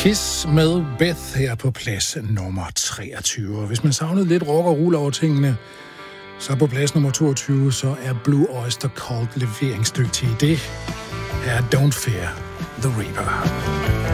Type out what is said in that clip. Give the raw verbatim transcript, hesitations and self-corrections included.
Kiss med Beth her på plads nummer treogtyve. Hvis man savnede lidt rock og rulle over tingene, så på plads nummer toogtyve, så er Blue Oyster Cult leveringsdygtig. Det er Don't Fear the Reaper.